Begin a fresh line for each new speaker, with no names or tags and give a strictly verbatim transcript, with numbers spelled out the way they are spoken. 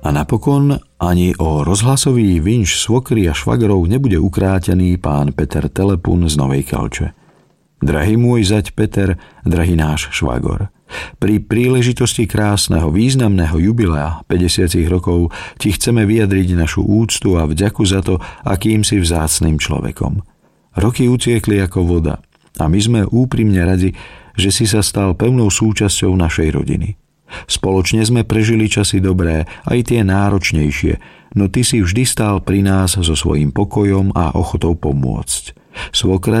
A napokon ani o rozhlasový vinš svokry a švagrov nebude ukrátený pán Peter Telepun z Novej Kelče. Drahý môj zať Peter, drahý náš švagor, pri príležitosti krásneho, významného jubilea päťdesiat rokov ti chceme vyjadriť našu úctu a vďaku za to, akým si vzácnym človekom. Roky utiekli ako voda a my sme úprimne radi, že si sa stal pevnou súčasťou našej rodiny. Spoločne sme prežili časy dobré, aj tie náročnejšie, no ty si vždy stál pri nás so svojím pokojom a ochotou pomôcť. Svokra